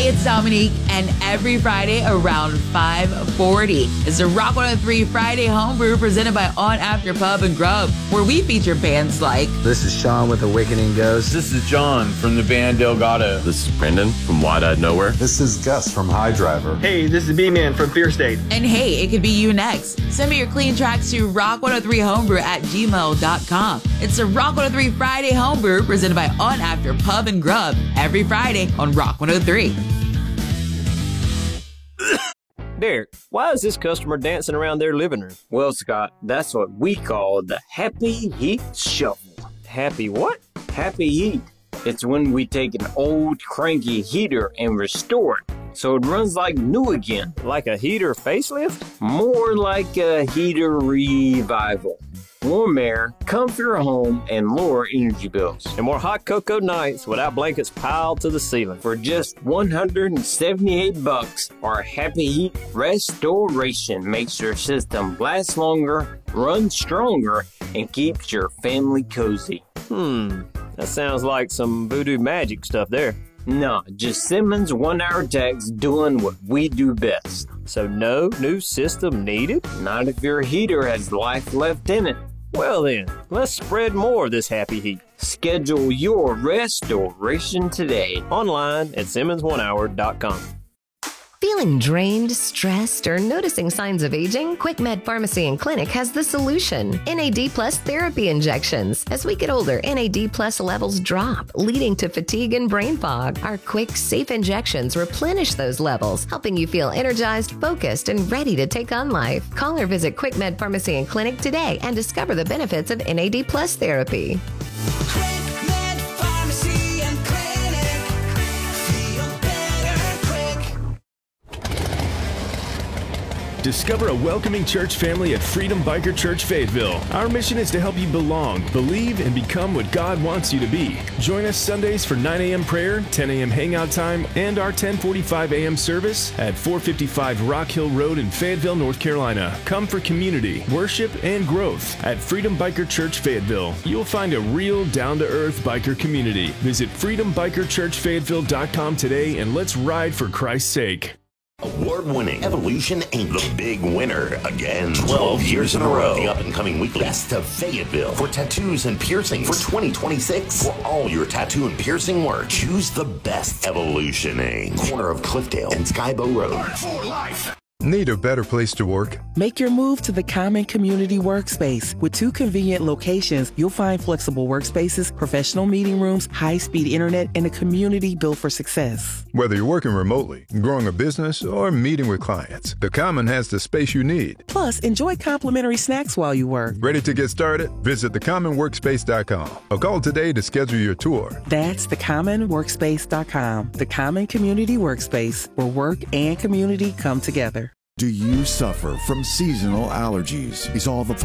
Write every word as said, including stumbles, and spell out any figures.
Hey, it's Dominique, and every Friday around five forty is the Rock one oh three Friday Homebrew presented by On After Pub and Grub, where we feature bands like... This is Sean with Awakening Ghost. This is John from the band Delgado. This is Brendan from Wide Eyed Nowhere. This is Gus from High Driver. Hey, this is B-Man from Fear State. And hey, it could be you next. Send me your clean tracks to rock one oh three homebrew at gmail dot com. It's the Rock one oh three Friday Homebrew presented by On After Pub and Grub every Friday on Rock one oh three. Derek, why is this customer dancing around their living room? Well, Scott, that's what we call the Happy Heat Shuffle. Happy what? Happy Heat. It's when we take an old cranky heater and restore it so it runs like new again. Like a heater facelift? More like a heater revival. Warm air, comfier home, and lower energy bills. And more hot cocoa nights without blankets piled to the ceiling. For just one hundred seventy-eight bucks, our Happy Heat Restoration makes your system last longer, run stronger, and keeps your family cozy. Hmm, that sounds like some voodoo magic stuff there. No, just Simmons one-hour techs doing what we do best. So no new system needed? Not if your heater has life left in it. Well then, let's spread more of this happy heat. Schedule your restoration today. Online at simmons one hour dot com. Feeling drained, stressed, or noticing signs of aging? QuickMed Pharmacy and Clinic has the solution. N A D Plus therapy injections. As we get older, N A D Plus levels drop, leading to fatigue and brain fog. Our quick, safe injections replenish those levels, helping you feel energized, focused, and ready to take on life. Call or visit QuickMed Pharmacy and Clinic today and discover the benefits of N A D Plus therapy. Discover a welcoming church family at Freedom Biker Church Fayetteville. Our mission is to help you belong, believe, and become what God wants you to be. Join us Sundays for nine a.m. prayer, ten a.m. hangout time, and our ten forty-five a.m. service at four fifty-five Rock Hill Road in Fayetteville, North Carolina. Come for community, worship, and growth at Freedom Biker Church Fayetteville. You'll find a real down-to-earth biker community. Visit freedom biker church fayetteville dot com today and let's ride for Christ's sake. Award-winning Evolution ain't the big winner again. twelve years in a row. The up-and-coming weekly Best of Fayetteville for tattoos and piercings for twenty twenty-six. For all your tattoo and piercing work, choose the best Evolutioning. Corner of Cliffdale and Skybow Road. Art for life. Need a better place to work? Make your move to the Common Community Workspace. With two convenient locations, you'll find flexible workspaces, professional meeting rooms, high-speed internet, and a community built for success. Whether you're working remotely, growing a business, or meeting with clients, the Common has the space you need. Plus, enjoy complimentary snacks while you work. Ready to get started? Visit the common workspace dot com or call today to schedule your tour. That's the common workspace dot com. The Common Community Workspace, where work and community come together. Do you suffer from seasonal allergies? Is all the